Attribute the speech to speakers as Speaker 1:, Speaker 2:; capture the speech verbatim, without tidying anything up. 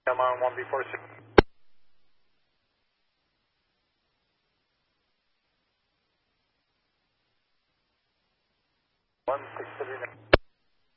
Speaker 1: Come on, one B four six. one six three nine.